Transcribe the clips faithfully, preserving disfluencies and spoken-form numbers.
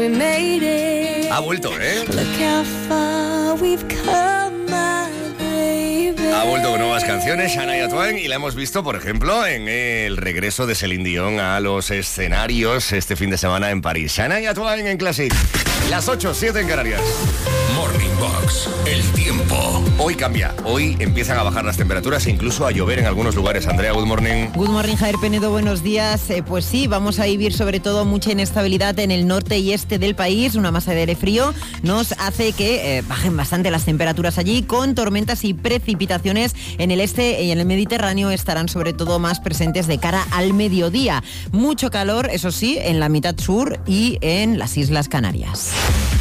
Ha vuelto, ¿eh? Ha vuelto con nuevas canciones, Shania Twain, y la hemos visto, por ejemplo, en el regreso de Celine Dion a los escenarios este fin de semana en París. Shania Twain en Classic. Las ocho, siete en Canarias. Morning Box, el tiempo. Hoy cambia, hoy empiezan a bajar las temperaturas e incluso a llover en algunos lugares. Andrea, good morning. Good morning, Javier Penedo, buenos días. Eh, pues sí, vamos a vivir sobre todo mucha inestabilidad en el norte y este del país. Una masa de aire frío nos hace que eh, bajen bastante las temperaturas allí, con tormentas y precipitaciones en el este y en el Mediterráneo estarán sobre todo más presentes de cara al mediodía. Mucho calor, eso sí, en la mitad sur y en las Islas Canarias.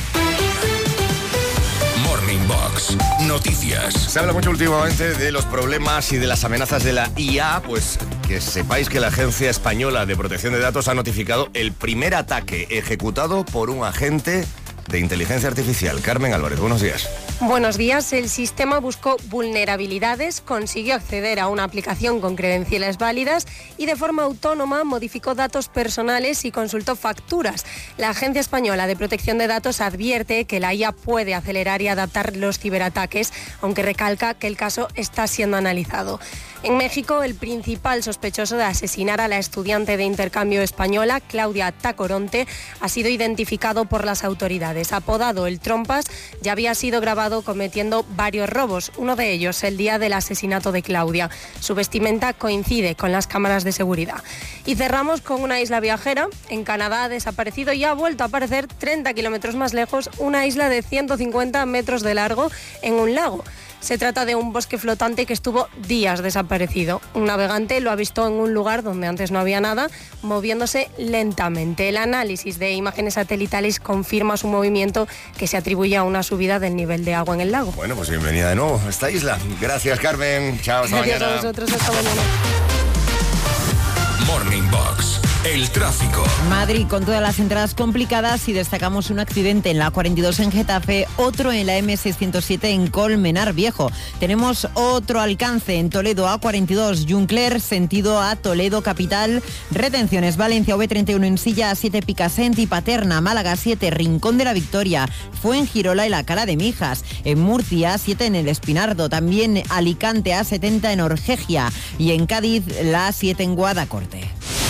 Morning Box, noticias. Se habla mucho últimamente de los problemas y de las amenazas de la I A, pues que sepáis que la Agencia Española de Protección de Datos ha notificado el primer ataque ejecutado por un agente de inteligencia artificial. Carmen Álvarez, buenos días. Buenos días. El sistema buscó vulnerabilidades, consiguió acceder a una aplicación con credenciales válidas y de forma autónoma modificó datos personales y consultó facturas. La Agencia Española de Protección de Datos advierte que la I A puede acelerar y adaptar los ciberataques, aunque recalca que el caso está siendo analizado. En México, el principal sospechoso de asesinar a la estudiante de intercambio española, Claudia Tacoronte, ha sido identificado por las autoridades. Apodado el Trompas, ya había sido grabado cometiendo varios robos, uno de ellos el día del asesinato de Claudia. Su vestimenta coincide con las cámaras de seguridad. Y cerramos con una isla viajera. En Canadá ha desaparecido y ha vuelto a aparecer treinta kilómetros más lejos, una isla de ciento cincuenta metros de largo en un lago. Se trata de un bosque flotante que estuvo días desaparecido. Un navegante lo ha visto en un lugar donde antes no había nada, moviéndose lentamente. El análisis de imágenes satelitales confirma su movimiento, que se atribuye a una subida del nivel de agua en el lago. Bueno, pues bienvenida de nuevo a esta isla. Gracias, Carmen. Chao, hasta Gracias mañana. a vosotros, hasta mañana. Morning Box, el tráfico. Madrid con todas las entradas complicadas y destacamos un accidente en la cuarenta y dos en Getafe, otro en la eme seiscientos siete en Colmenar Viejo. Tenemos otro alcance en Toledo A cuarenta y dos, Juncler, sentido a Toledo capital. Retenciones, Valencia V treinta y uno en Silla, A siete Picassent y Paterna, Málaga siete, Rincón de la Victoria, Fuengirola y la Cala de Mijas. En Murcia A siete en el Espinardo, también Alicante A setenta en Orgegia y en Cádiz la A siete en Guadacorte.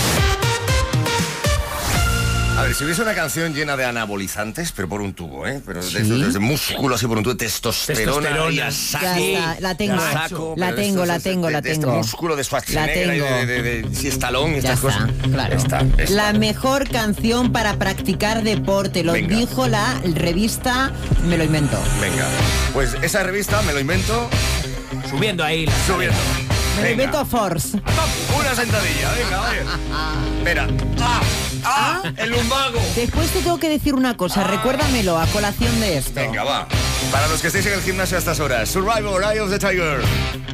A ver, si hubiese una canción llena de anabolizantes, pero por un tubo, ¿eh? Pero ¿Sí? de, de, de músculo así por un tubo, testosterona, Testosterona. y a saco, Ya está, la tengo, a saco, la pero de tengo, estos- la tengo, de- la de tengo. Este músculo de Schwarzenegger, La y tengo. de, de, de, de, sí, Stallone y Ya estas está, cosas. claro. Está, está. La mejor canción para practicar deporte, lo Venga. dijo la revista Me lo invento. Venga, pues esa revista, me lo invento, Subiendo ahí. la- subiendo. Me lo Venga. invento Force. Una sentadilla, venga, oye. Espera. ¡Ah! ¡Ah! ¡El lumbago! Después te tengo que decir una cosa, recuérdamelo a colación de esto. Venga, va. Para los que estéis en el gimnasio a estas horas, Survivor, Eye of the Tiger.